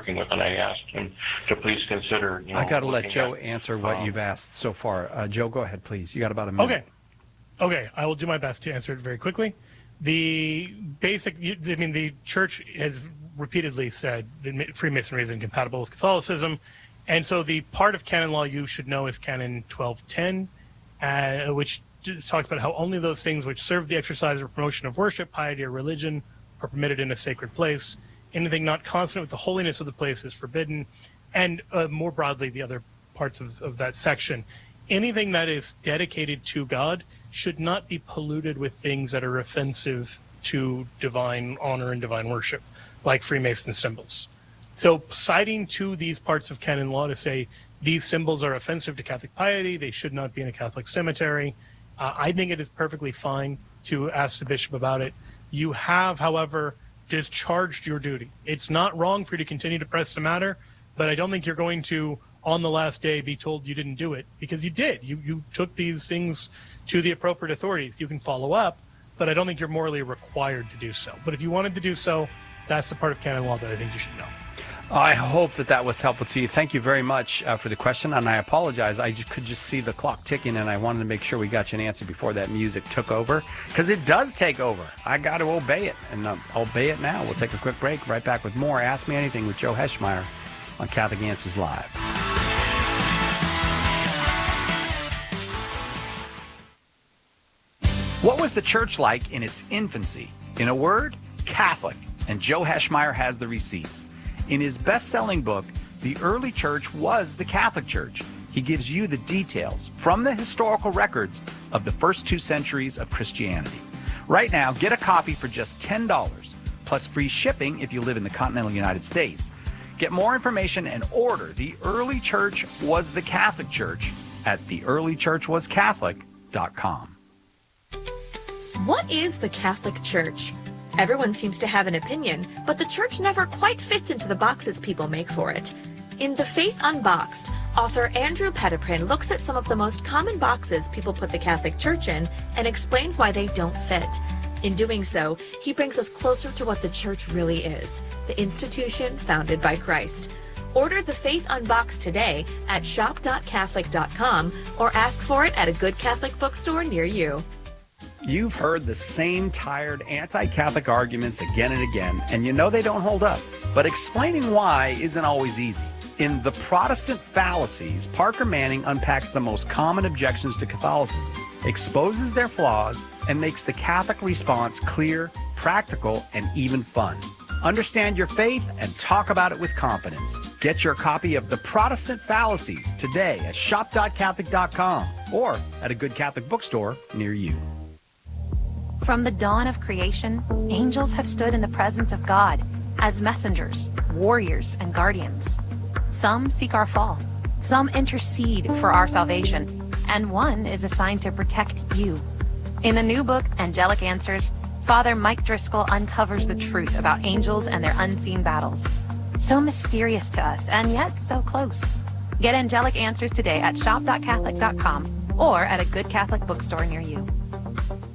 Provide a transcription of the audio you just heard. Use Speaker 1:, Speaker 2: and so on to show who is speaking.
Speaker 1: working with, and I asked him to please consider.
Speaker 2: I got to let Joe answer what you've asked so far. Joe, go ahead, please. You got about a minute.
Speaker 3: Okay, I will do my best to answer it very quickly. The church has repeatedly said that Freemasonry is incompatible with Catholicism, and so the part of canon law you should know is Canon 1210, which talks about how only those things which serve the exercise or promotion of worship, piety, or religion are permitted in a sacred place. Anything not consonant with the holiness of the place is forbidden, and more broadly, the other parts of that section. Anything that is dedicated to God should not be polluted with things that are offensive to divine honor and divine worship, like Freemason symbols. So citing to these parts of canon law to say these symbols are offensive to Catholic piety, they should not be in a Catholic cemetery, I think it is perfectly fine to ask the bishop about it. You have, however, discharged your duty. It's not wrong for you to continue to press the matter, but I don't think you're going to, on the last day, be told you didn't do it, because you did. You took these things to the appropriate authorities. You can follow up, but I don't think you're morally required to do so. But if you wanted to do so, that's the part of canon law that I think you should know.
Speaker 2: I hope that was helpful to you. Thank you very much for the question, and I apologize. I could just see the clock ticking, and I wanted to make sure we got you an answer before that music took over, because it does take over. I got to obey it, and I'll obey it now. We'll take a quick break. Right back with more Ask Me Anything with Joe Heschmeyer on Catholic Answers Live. What was the church like in its infancy? In a word, Catholic. And Joe Heschmeyer has the receipts. In his best-selling book, The Early Church Was the Catholic Church, he gives you the details from the historical records of the first 2 centuries of Christianity. Right now, get a copy for just $10, plus free shipping if you live in the continental United States. Get more information and order The Early Church Was the Catholic Church at theearlychurchwascatholic.com.
Speaker 4: What is the Catholic Church? Everyone seems to have an opinion, but the church never quite fits into the boxes people make for it. In The Faith Unboxed, author Andrew Petiprin looks at some of the most common boxes people put the Catholic Church in and explains why they don't fit. In doing so, he brings us closer to what the church really is, the institution founded by Christ. Order The Faith Unboxed today at shop.catholic.com or ask for it at a good Catholic bookstore near you.
Speaker 2: You've heard the same tired anti-Catholic arguments again and again, and you know they don't hold up. But explaining why isn't always easy. In The Protestant Fallacies, Parker Manning unpacks the most common objections to Catholicism, exposes their flaws, and makes the Catholic response clear, practical, and even fun. Understand your faith and talk about it with confidence. Get your copy of The Protestant Fallacies today at shop.catholic.com or at a good Catholic bookstore near you.
Speaker 5: From the dawn of creation, angels have stood in the presence of God as messengers, warriors, and guardians. Some seek our fall, some intercede for our salvation, and one is assigned to protect you. In the new book, Angelic Answers, Father Mike Driscoll uncovers the truth about angels and their unseen battles. So mysterious to us, and yet so close. Get Angelic Answers today at shop.catholic.com or at a good Catholic bookstore near you.